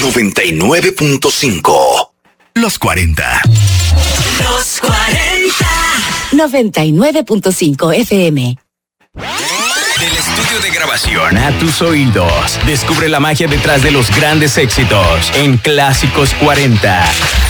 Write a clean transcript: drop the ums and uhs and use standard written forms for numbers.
99.5. Los 40. Los 40. 99.5 FM. Del estudio de grabación a tus oídos. Descubre la magia detrás de los grandes éxitos en Clásicos 40.